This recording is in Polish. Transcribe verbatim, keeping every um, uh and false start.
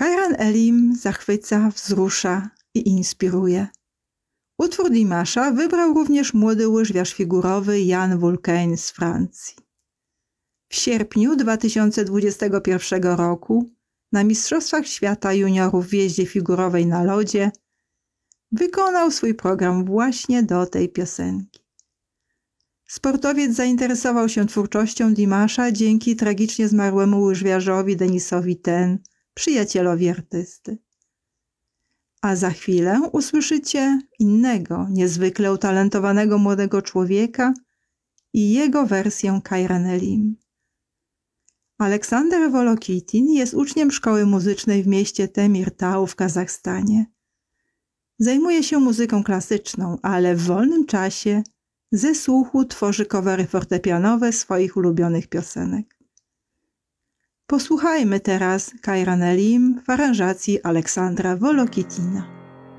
Kairan Elim zachwyca, wzrusza i inspiruje. Utwór Dimasza wybrał również młody łyżwiarz figurowy Jan Vulcain z Francji. W sierpniu dwa tysiące dwudziestego pierwszego roku na Mistrzostwach Świata Juniorów w jeździe figurowej na lodzie wykonał swój program właśnie do tej piosenki. Sportowiec zainteresował się twórczością Dimasza dzięki tragicznie zmarłemu łyżwiarzowi Denisowi Ten, przyjacielowi artysty. A za chwilę usłyszycie innego, niezwykle utalentowanego młodego człowieka i jego wersję Kairan Elim. Aleksander Wolokitin jest uczniem szkoły muzycznej w mieście Temirtau w Kazachstanie. Zajmuje się muzyką klasyczną, ale w wolnym czasie ze słuchu tworzy covery fortepianowe swoich ulubionych piosenek. Posłuchajmy teraz Kairan Elim w aranżacji Aleksandra Wolokitina.